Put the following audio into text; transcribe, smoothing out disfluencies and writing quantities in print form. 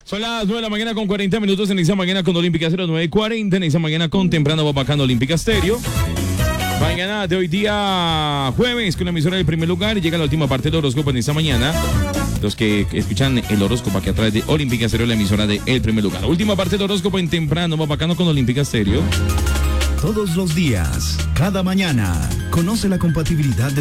Son las 9 de la mañana con 40 minutos en Nissan Mañana con Olímpica 0940, en Nissan Mañana con Temprano Bobacán Olímpica Stereo. Mañana de hoy día jueves con la emisora del primer lugar y llega la última parte del horóscopo en esta mañana. Los que escuchan el horóscopo aquí a través de Olímpica Stereo, la emisora del primer lugar. Última parte del horóscopo en Temprano Bobacán con Olímpica Stereo. Todos los días, cada mañana, conoce la compatibilidad de